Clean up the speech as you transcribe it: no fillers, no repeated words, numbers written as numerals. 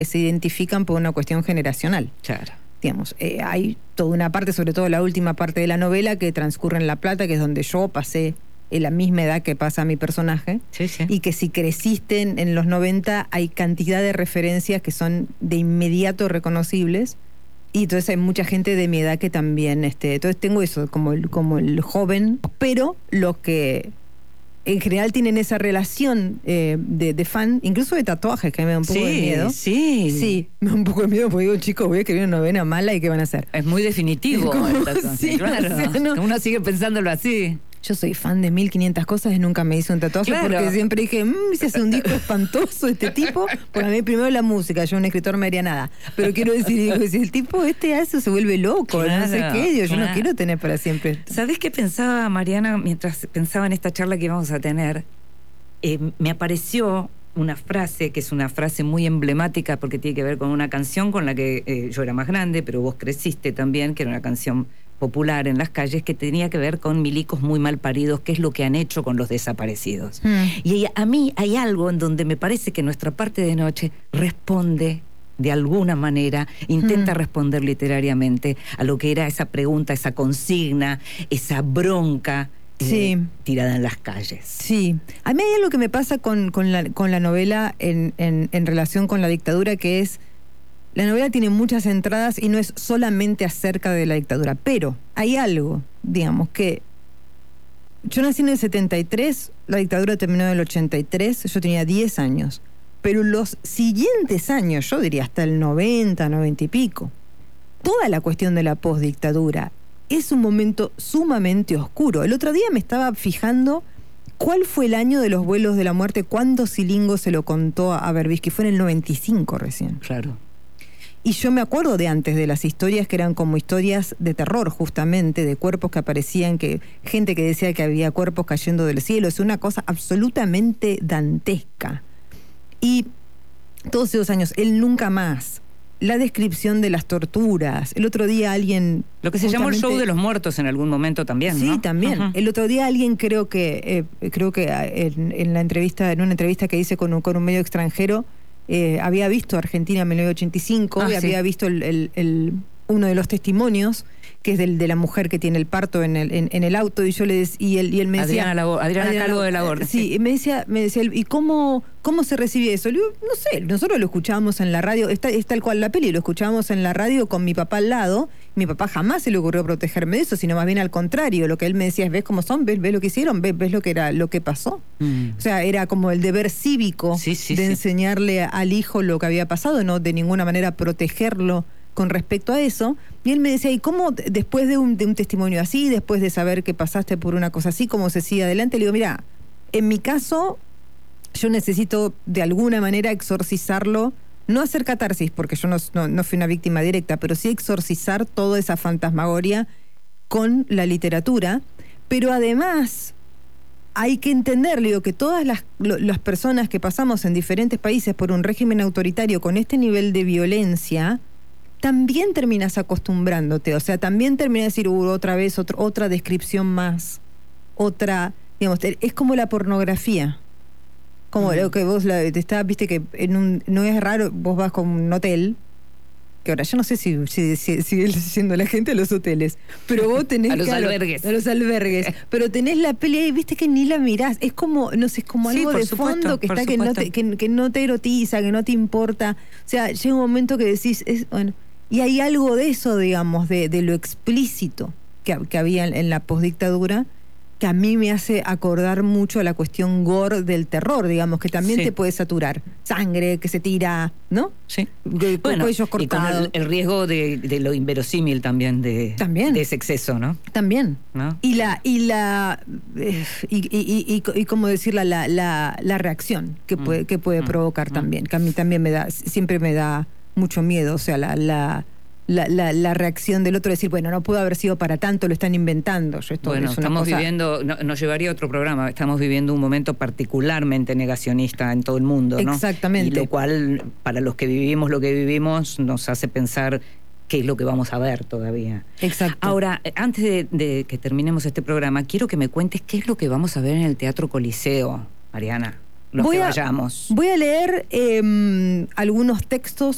se identifican por una cuestión generacional. Claro. Digamos, hay toda una parte, sobre todo la última parte de la novela, que transcurre en La Plata, que es donde yo pasé en la misma edad que pasa mi personaje, Sí, sí. y que si creciste en los 90 hay cantidad de referencias que son de inmediato reconocibles, y entonces hay mucha gente de mi edad que también, entonces tengo eso, como el joven, pero los que en general tienen esa relación de fan, incluso de tatuajes, que me da un poco de miedo. Sí, me da un poco de miedo porque digo, chicos, voy a escribir una novela mala y ¿qué van a hacer? Es muy definitivo el tatuaje, sí, claro. O sea, no. Uno sigue pensándolo así. Yo soy fan de 1500 cosas y nunca me hice un tatuaje, Claro. porque siempre dije, se hace un disco espantoso este tipo, porque a mí primero la música, yo un escritor me haría nada. Pero quiero decir, digo, si el tipo hace se vuelve loco, Claro, no sé qué, digo, yo no claro. quiero tener para siempre. ¿Sabés qué pensaba, Mariana, mientras pensaba en esta charla que íbamos a tener? Me apareció una frase, que es una frase muy emblemática porque tiene que ver con una canción con la que yo era más grande, pero vos creciste también, que era una canción popular en las calles, que tenía que ver con milicos muy mal paridos, que es lo que han hecho con los desaparecidos. Y a mí hay algo en donde me parece que nuestra parte de noche responde de alguna manera, intenta responder literariamente a lo que era esa pregunta, esa consigna, esa bronca Sí. tirada en las calles. Sí, a mí hay algo que me pasa con la novela en relación con la dictadura, que es, la novela tiene muchas entradas y no es solamente acerca de la dictadura, pero hay algo, digamos, que yo nací en el 73, la dictadura terminó en el 83, yo tenía 10 años, pero los siguientes años, yo diría hasta el 90, 90 y pico, toda la cuestión de la postdictadura es un momento sumamente oscuro. El otro día me estaba fijando cuál fue el año de los vuelos de la muerte, cuándo Silingo se lo contó a Berbisky, fue en el 95 recién. Claro. Y yo me acuerdo de antes de las historias que eran como historias de terror, justamente, de cuerpos que aparecían, que gente que decía que había cuerpos cayendo del cielo, es una cosa absolutamente dantesca. Y todos esos años, él nunca más, la descripción de las torturas. El otro día alguien... Lo que se llamó el show de los muertos en algún momento también, Sí, ¿no? también. El otro día alguien creo que en una entrevista que hice con un medio extranjero, había visto Argentina en 1985 y había visto uno de los testimonios, que es de la mujer que tiene el parto en el auto, y yo le y él me decía... Adriana Calvo de la Gorda. Sí, y me decía, ¿y cómo se recibe eso? Le digo, no sé, nosotros lo escuchábamos en la radio, es tal cual la peli, lo escuchábamos en la radio con mi papá al lado. Mi papá jamás se le ocurrió protegerme de eso, sino más bien al contrario. Lo que él me decía es, ¿ves cómo son? ¿Ves lo que hicieron? ¿Ves lo que pasó? O sea, era como el deber cívico de enseñarle al hijo lo que había pasado, no de ninguna manera protegerlo con respecto a eso. Y él me decía, ¿y cómo después de un testimonio así, después de saber que pasaste por una cosa así, cómo se sigue adelante? Le digo, mira, en mi caso, yo necesito de alguna manera exorcizarlo, no hacer catarsis, porque yo no fui una víctima directa, pero sí exorcizar toda esa fantasmagoria con la literatura. Pero además hay que entender, le digo, que todas las personas que pasamos en diferentes países por un régimen autoritario con este nivel de violencia, también terminas acostumbrándote, o sea, también terminas de decir, otra vez, otra descripción más, otra, digamos, es como la pornografía, como lo que vos, viste que no es raro, vos vas con un hotel, que ahora yo no sé si sigue siendo la gente a los hoteles, pero vos tenés... A los albergues, pero tenés la peli ahí, viste que ni la mirás, es como, no sé, es como algo de fondo que está, que no te erotiza, que no te importa, o sea, llega un momento que decís, bueno... Y hay algo de eso, digamos, de lo explícito que había en la postdictadura, que a mí me hace acordar mucho a la cuestión gore del terror, digamos, que también te puede saturar. Sangre que se tira, ¿no? Sí. Bueno, cuellos cortados. Y con el riesgo de lo inverosímil también de ese exceso, ¿no? También. ¿No? Y cómo decir, la reacción que puede provocar también, que a mí también siempre me da mucho miedo, o sea, la reacción del otro, decir, bueno, no pudo haber sido para tanto, lo están inventando. Estamos viviendo, nos llevaría a otro programa, estamos viviendo un momento particularmente negacionista en todo el mundo, ¿no? Exactamente. Y lo cual, para los que vivimos lo que vivimos, nos hace pensar qué es lo que vamos a ver todavía. Exacto. Ahora, antes de que terminemos este programa, quiero que me cuentes qué es lo que vamos a ver en el Teatro Coliseo, Mariana. Los que vayamos. Voy a leer algunos textos